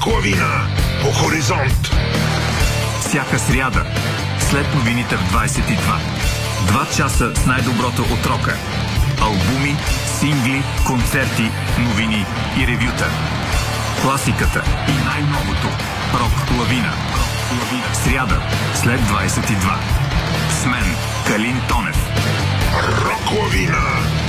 Рок-лавина по Хоризонт. Всяка сряда, след новините в 22. 2 часа с най-доброто от рока. Албуми, сингли, концерти, новини и ревюта. Класиката и най-новото. Рок-лавина. Сряда, след 22. С мен, Калин Тонев. Рок-лавина.